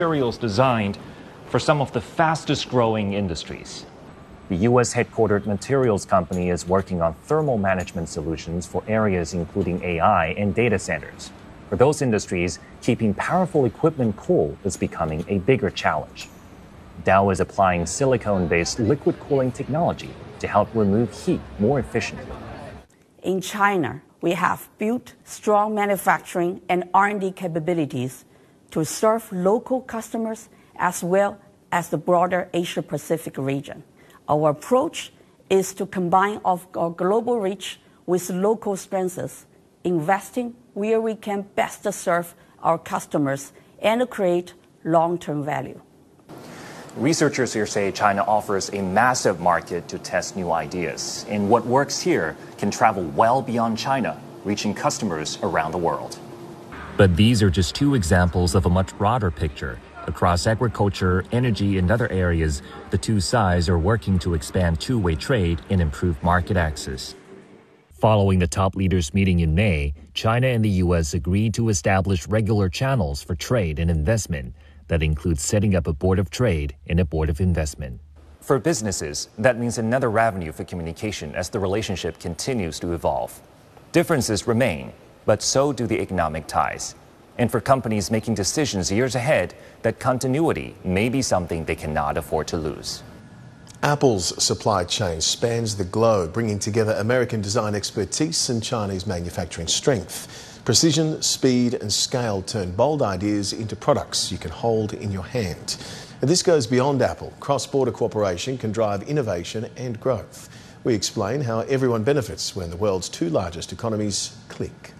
materials designed for some of the fastest growing industries. The U.S. headquartered materials company is working on thermal management solutions for areas including AI and data centers. For those industries, keeping powerful equipment cool is becoming a bigger challenge. Dow is applying silicone-based liquid cooling technology to help remove heat more efficiently. In China, we have built strong manufacturing and R&D capabilities to serve local customers as well as the broader Asia-Pacific region. Our approach is to combine our global reach with local strengths, investing where we can best serve our customers and create long-term value. Researchers here say China offers a massive market to test new ideas, and what works here can travel well beyond China, reaching customers around the world. But these are just two examples of a much broader picture. Across agriculture, energy, and other areas, the two sides are working to expand two-way trade and improve market access. Following the top leaders meeting in May, China and the U.S. agreed to establish regular channels for trade and investment that includes setting up a board of trade and a board of investment. For businesses, that means another avenue for communication as the relationship continues to evolve. Differences remain, but so do the economic ties. And for companies making decisions years ahead, that continuity may be something they cannot afford to lose. Apple's supply chain spans the globe, bringing together American design expertise and Chinese manufacturing strength. Precision, speed and scale turn bold ideas into products you can hold in your hand. And this goes beyond Apple. Cross-border cooperation can drive innovation and growth. We explain how everyone benefits when the world's two largest economies click.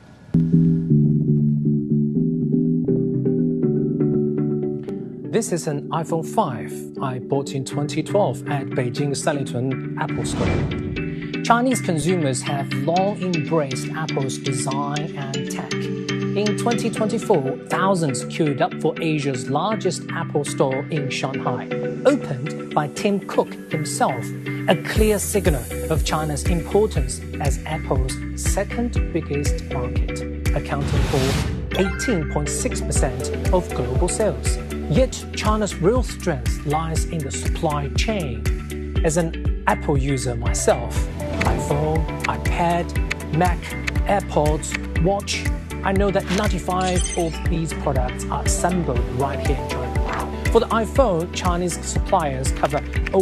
This is an iPhone 5 I bought in 2012 at Beijing Sanlitun Apple Store. Chinese consumers have long embraced Apple's design and tech. In 2024, thousands queued up for Asia's largest Apple store in Shanghai, opened by Tim Cook himself, a clear signal of China's importance as Apple's second biggest market, accounting for 18.6% of global sales. Yet, China's real strength lies in the supply chain. As an Apple user myself, iPhone, iPad, Mac, AirPods, watch, I know that 95 of these products are assembled right here in China. For the iPhone, Chinese suppliers cover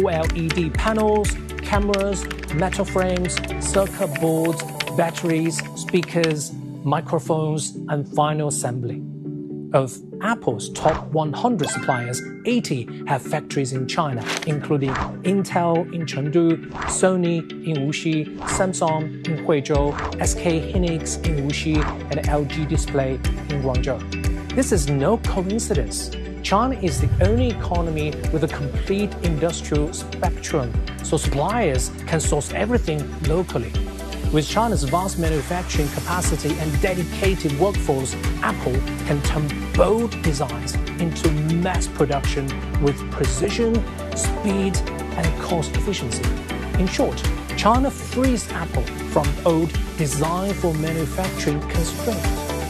OLED panels, cameras, metal frames, circuit boards, batteries, speakers, microphones, and final assembly. Of Apple's top 100 suppliers, 80 have factories in China, including Intel in Chengdu, Sony in Wuxi, Samsung in Huizhou, SK Hynix in Wuxi, and LG Display in Guangzhou. This is no coincidence. China is the only economy with a complete industrial spectrum, so suppliers can source everything locally. With China's vast manufacturing capacity and dedicated workforce, Apple can turn bold designs into mass production with precision, speed, and cost efficiency. In short, China frees Apple from old design for manufacturing constraints.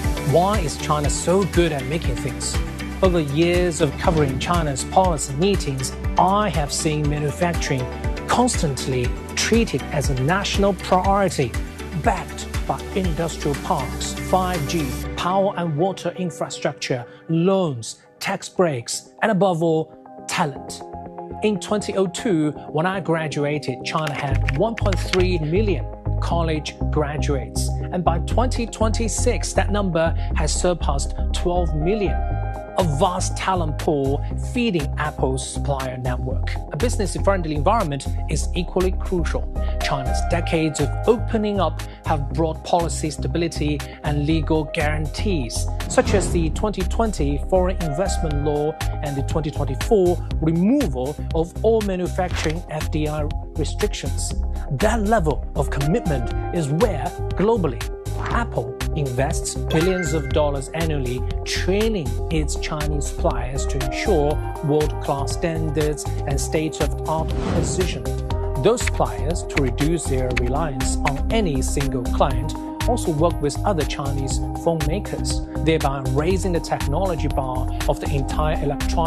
Why is China so good at making things? Over years of covering China's policy meetings, I have seen manufacturing constantly treated as a national priority, backed by industrial parks, 5G, power and water infrastructure, loans, tax breaks, and above all, talent. In 2002, when I graduated, China had 1.3 million college graduates, and by 2026, that number has surpassed 12 million. A vast talent pool feeding Apple's supplier network. A business-friendly environment is equally crucial. China's decades of opening up have brought policy stability and legal guarantees, such as the 2020 Foreign Investment Law and the 2024 removal of all manufacturing FDI restrictions. That level of commitment is where, globally, Apple invests billions of dollars annually training its Chinese suppliers to ensure world-class standards and state-of-the-art precision. Those suppliers, to reduce their reliance on any single client, also work with other Chinese phone makers, thereby raising the technology bar of the entire electronics